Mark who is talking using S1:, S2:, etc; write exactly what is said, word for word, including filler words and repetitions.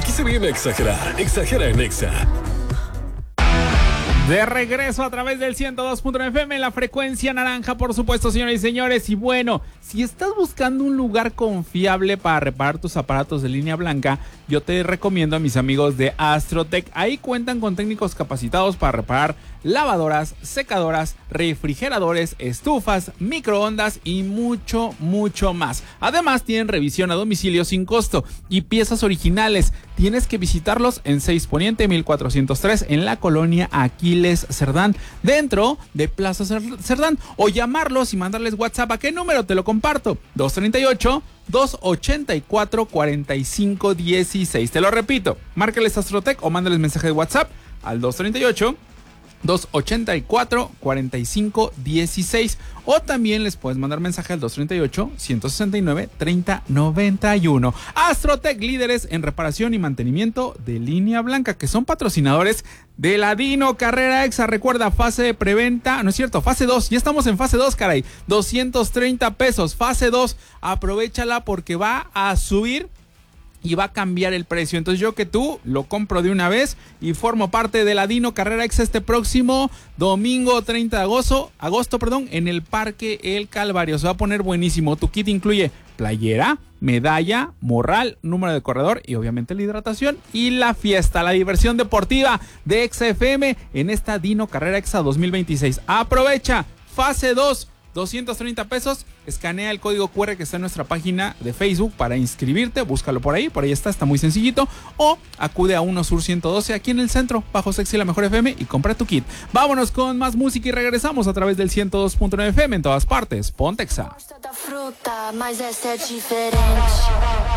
S1: Aquí se viene a exagerar. Exagera en Exa.
S2: De regreso a través del ciento dos punto nueve F M en la frecuencia naranja, por supuesto, señores y señores. Y bueno, si estás buscando un lugar confiable para reparar tus aparatos de línea blanca, yo te recomiendo a mis amigos de Astrotech. Ahí cuentan con técnicos capacitados para reparar lavadoras, secadoras, refrigeradores, estufas, microondas y mucho, mucho más. Además, tienen revisión a domicilio sin costo y piezas originales. Tienes que visitarlos en seis Poniente mil cuatrocientos tres en la colonia Aquiles Cerdán, dentro de Plaza Cerdán, o llamarlos y mandarles WhatsApp. ¿A qué número? Te lo comparto: dos treinta y ocho, dos ochenta y cuatro, cuarenta y cinco dieciséis. Te lo repito, márcales Astrotech o mándales mensaje de WhatsApp al dos treinta y ocho, dos ochenta y cuatro, cuarenta y cinco dieciséis, o también les puedes mandar mensaje al dos treinta y ocho, ciento sesenta y nueve, treinta noventa y uno. Astrotech, líderes en reparación y mantenimiento de línea blanca, que son patrocinadores de la Dino Carrera Exa. Recuerda, fase de preventa, no es cierto, fase dos, ya estamos en fase dos, caray, doscientos treinta pesos, fase dos, aprovechala porque va a subir y va a cambiar el precio. Entonces yo que tú lo compro de una vez y formo parte de la Dino Carrera Exa este próximo domingo treinta de agosto, agosto, perdón, en el Parque El Calvario. Se va a poner buenísimo. Tu kit incluye playera, medalla, morral, número de corredor y obviamente la hidratación y la fiesta, la diversión deportiva de Exa F M en esta Dino Carrera Exa dos mil veintiséis. Aprovecha, fase dos, doscientos treinta pesos, escanea el código cu erre que está en nuestra página de Facebook para inscribirte, búscalo por ahí, por ahí está, está muy sencillito, o acude a uno Sur ciento doce aquí en el centro, bajo Sexy La Mejor F M y compra tu kit. Vámonos con más música y regresamos a través del ciento dos punto nueve F M en todas partes. Ponte Exa.
S3: Gosta da fruta, mas essa é diferente.